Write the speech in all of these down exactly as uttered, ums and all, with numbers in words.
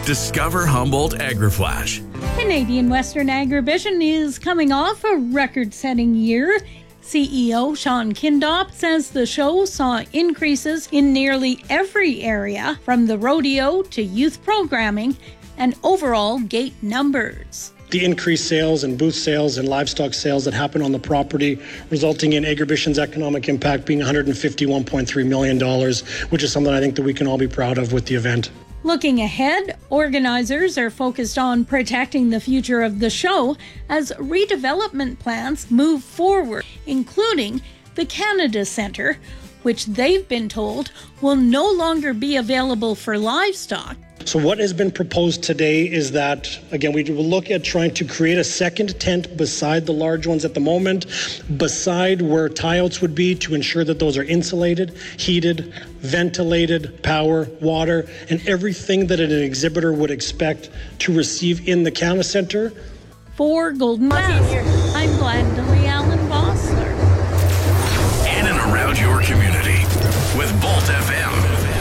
Discover Humboldt AgriFlash. Canadian Western Agrivision is coming off a record-setting year. C E O Sean Kindop says the show saw increases in nearly every area, from the rodeo to youth programming and overall gate numbers. The increased sales and booth sales and livestock sales that happen on the property, resulting in Agrivision's economic impact being one hundred fifty-one point three million dollars, which is something I think that we can all be proud of with the event. Looking ahead, organizers are focused on protecting the future of the show as redevelopment plans move forward, including the Canada Centre, which they've been told will no longer be available for livestock. So what has been proposed today is that, again, we will look at trying to create a second tent beside the large ones at the moment, beside where tie-outs would be, to ensure that those are insulated, heated, ventilated, power, water, and everything that an exhibitor would expect to receive in the Canada Centre. For Golden Mass, I'm Gladly Allen Bossler. In and around your community with Bolt F M.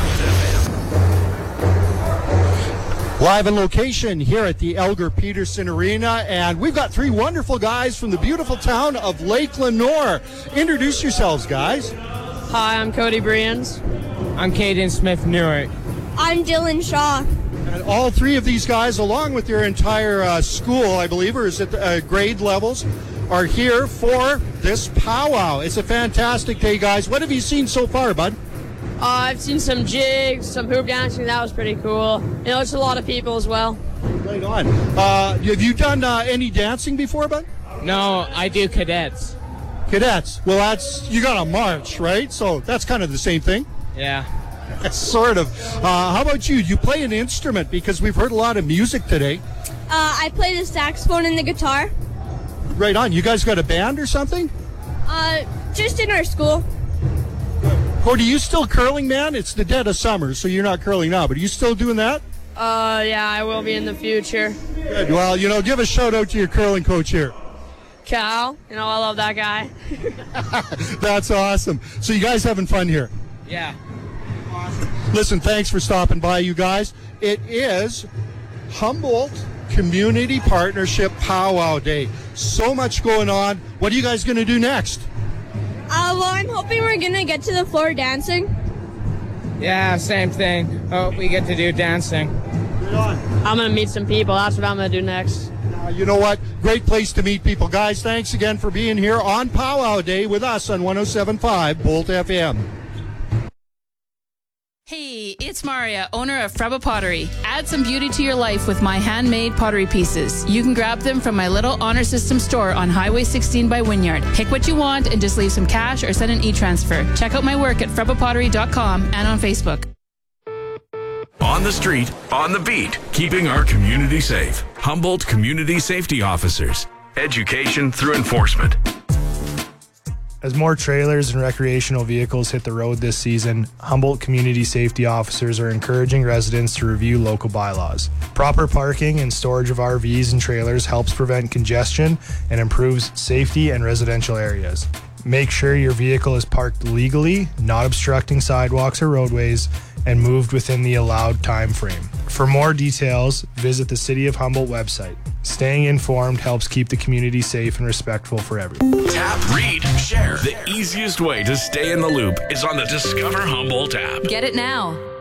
Live in location here at the Elgar Peterson Arena, and we've got three wonderful guys from the beautiful town of Lake Lenore. Introduce yourselves, guys. Hi, I'm Cody Brians. I'm Caden Smith-Newark. I'm Dylan Shaw. And all three of these guys, along with their entire uh, school, I believe, or is it uh, grade levels, are here for this powwow. It's a fantastic day, guys. What have you seen so far, bud? Uh, I've seen some jigs, some hoop dancing. That was pretty cool. You know, it's a lot of people as well. Right on. Uh, have you done uh, any dancing before, bud? No, I do cadets. Cadets. Well, that's, you got a march, right? So that's kind of the same thing. Yeah. Sort of. Uh, how about you? You play an instrument, because we've heard a lot of music today. Uh, I play the saxophone and the guitar. Right on. You guys got a band or something? Uh, just in our school. Cody, you still curling, man? It's the dead of summer, so you're not curling now, but are you still doing that? Uh, yeah, I will be in the future. Good. Well, you know, give a shout out to your curling coach here. Cal, you know, I love that guy. That's awesome. So you guys having fun here? Yeah. Listen, thanks for stopping by, you guys. It is Humboldt Community Partnership Powwow Day. So much going on. What are you guys going to do next? Uh, well, I'm hoping we're going to get to the floor dancing. Yeah, same thing. Oh, we get to do dancing. Right on. I'm going to meet some people. That's what I'm going to do next. Uh, you know what? Great place to meet people. Guys, thanks again for being here on Powwow Day with us on one oh seven point five Bolt F M. Hey, it's Maria, owner of Freba Pottery. Add some beauty to your life with my handmade pottery pieces. You can grab them from my little Honor System store on Highway sixteen by Wynyard. Pick what you want and just leave some cash or send an e-transfer. Check out my work at freba pottery dot com and on Facebook. On the street, on the beat, keeping our community safe. Humboldt Community Safety Officers. Education through enforcement. As more trailers and recreational vehicles hit the road this season, Humboldt Community Safety Officers are encouraging residents to review local bylaws. Proper parking and storage of R Vs and trailers helps prevent congestion and improves safety in residential areas. Make sure your vehicle is parked legally, not obstructing sidewalks or roadways, and moved within the allowed time frame. For more details, visit the City of Humboldt website. Staying informed helps keep the community safe and respectful for everyone. Tap, read, share. The easiest way to stay in the loop is on the Discover Humboldt app. Get it now.